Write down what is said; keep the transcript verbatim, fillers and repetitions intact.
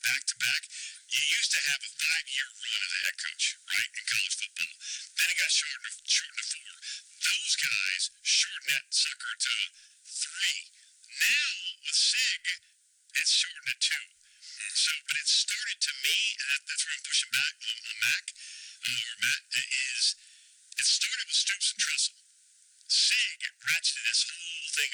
back to back. You used to have a five-year run as a head coach, right, in college football. Then it got shortened to, shortened to four. Those guys shortened that sucker to three. Now with Sig, it's shortened to two. So, but it started to me, and that, that's where I'm pushing back on, on Mac, uh, or Matt, is it started with Stoops and Tressel. Sig ratcheted this whole thing